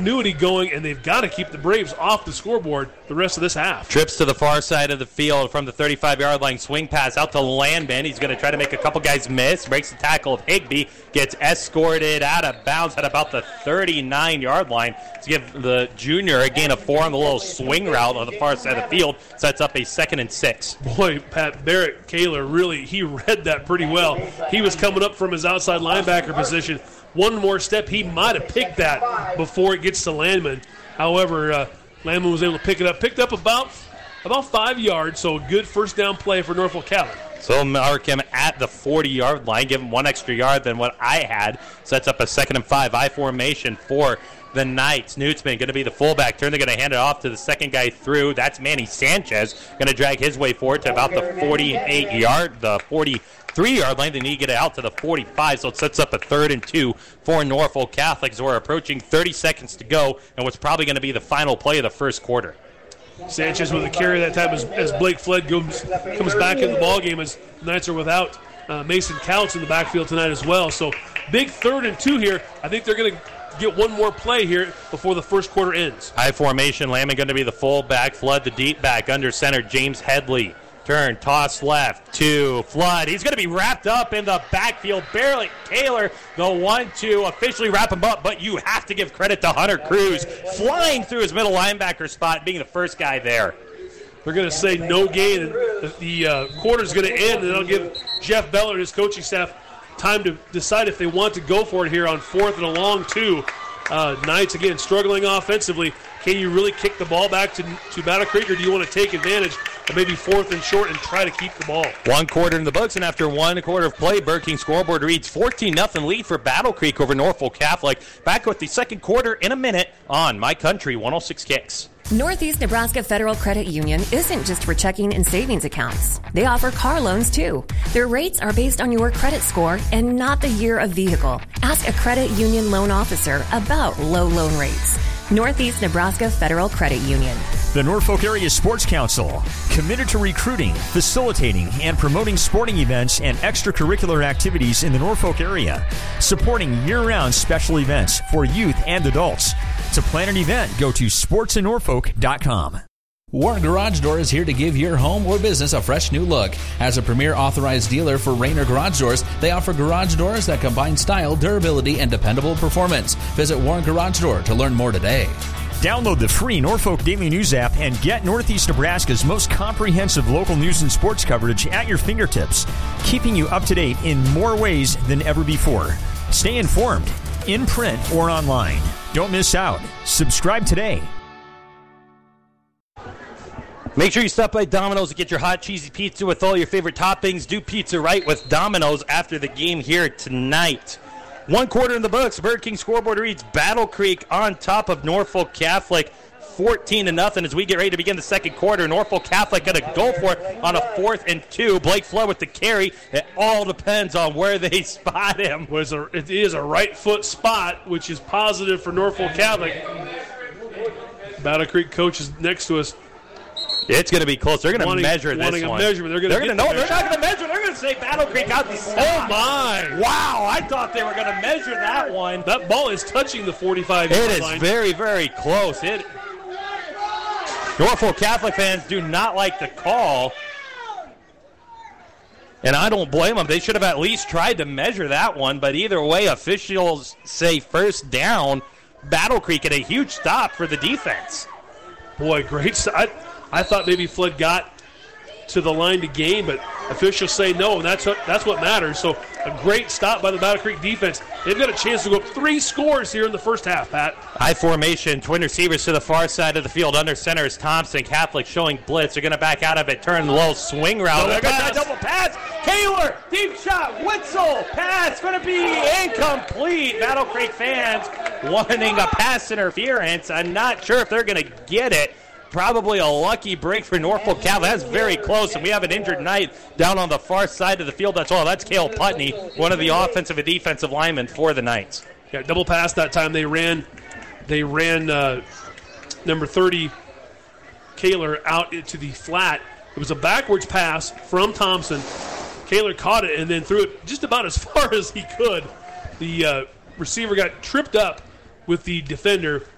continuity going, and they've got to keep the Braves off the scoreboard the rest of this half. Trips to the far side of the field from the 35-yard line. Swing pass out to Landman. He's going to try to make a couple guys miss. Breaks the tackle of Higbee. Gets escorted out of bounds at about the 39-yard line to give the junior a gain of 4 on the little swing route on the far side of the field. Sets up a 2nd and 6. Boy, Pat Barrett Kaler he read that pretty well. He was coming up from his outside linebacker position. One more step, he might have picked that before it gets to Landman. However, Landman was able to pick it up. Picked up about 5 yards, so a good first down play for Norfolk Catholic. So mark him at the 40-yard line, give him 1 extra yard than what I had. Sets up a 2nd and 5, I formation for the Knights. Newtsman going to be the fullback. They're going to hand it off to the second guy through. That's Manny Sanchez. Going to drag his way forward to about the 43-yard line. They need to get it out to the 45, so it sets up a 3rd and 2 for Norfolk Catholic. So we're approaching 30 seconds to go, and what's probably going to be the final play of the first quarter. Sanchez with a carry that time as Blake Flood comes back in the ballgame, as the Knights are without Mason Couch in the backfield tonight as well. So big 3rd and 2 here. I think they're going to get one more play here before the first quarter ends. High formation. Landman going to be the fullback. Flood the deep back. Under center, James Headley. Turn, toss left to Flood. He's going to be wrapped up in the backfield. Barely Kaler, the 1-2, officially wrap him up, but you have to give credit to Hunter Cruz, flying through his middle linebacker spot, being the first guy there. They're going to say no gain, and the quarter's going to end, and that'll give Jeff Beller and his coaching staff time to decide if they want to go for it here on 4th and a long 2. Knights, again, struggling offensively. Can you really kick the ball back to Battle Creek, or do you want to take advantage of maybe 4th and short and try to keep the ball? 1 quarter in the books, and after 1 quarter of play, Burger King scoreboard reads 14-0 lead for Battle Creek over Norfolk Catholic. Back with the second quarter in a minute on My Country 106 Kicks. Northeast Nebraska Federal Credit Union isn't just for checking and savings accounts. They offer car loans, too. Their rates are based on your credit score and not the year of vehicle. Ask a credit union loan officer about low loan rates. Northeast Nebraska Federal Credit Union. The Norfolk Area Sports Council, committed to recruiting, facilitating, and promoting sporting events and extracurricular activities in the Norfolk area, supporting year-round special events for youth and adults. To plan an event, go to sportsinnorfolk.com. Warren Garage Door is here to give your home or business a fresh new look. As a premier authorized dealer for Rainer Garage Doors, they offer garage doors that combine style, durability, and dependable performance. Visit Warren Garage Door to learn more today. Download the free Norfolk Daily News app and get Northeast Nebraska's most comprehensive local news and sports coverage at your fingertips, keeping you up to date in more ways than ever before. Stay informed, in print or online. Don't miss out. Subscribe today. Make sure you stop by Domino's to get your hot, cheesy pizza with all your favorite toppings. Do pizza right with Domino's after the game here tonight. 1 quarter in the books. Burger King scoreboard reads Battle Creek on top of Norfolk Catholic, 14-0 as we get ready to begin the second quarter. Norfolk Catholic going to go for it on a 4th and 2. Blake Flood with the carry. It all depends on where they spot him. It is a right foot spot, which is positive for Norfolk Catholic. Battle Creek coach is next to us. It's going to be close. They're going to measure this one. They're not going to measure. They're going to say Battle Creek out the stop. Oh, my. Wow, I thought they were going to measure that one. That ball is touching the 45-yard line. It is very, very close. Norfolk Catholic fans do not like the call, and I don't blame them. They should have at least tried to measure that one, but either way, officials say first down. Battle Creek at a huge stop for the defense. Boy, great stop. I thought maybe Flood got to the line to gain, but officials say no, and that's what matters. So a great stop by the Battle Creek defense. They've got a chance to go up 3 scores here in the first half, Pat. High formation, twin receivers to the far side of the field. Under center is Thompson. Catholic showing blitz. They're going to back out of it, turn low, swing route. Double pass. Kaler, deep shot, Witzel, pass going to be incomplete. Battle Creek fans wanting a pass interference. I'm not sure if they're going to get it. Probably a lucky break for Norfolk Catholic. That's very close, and we have an injured Knight down on the far side of the field. That's all. That's Cale Putney, one of the offensive and defensive linemen for the Knights. Yeah, double pass that time. They ran number 30, Kaler, out into the flat. It was a backwards pass from Thompson. Kaler caught it and then threw it just about as far as he could. The receiver got tripped up with the defender,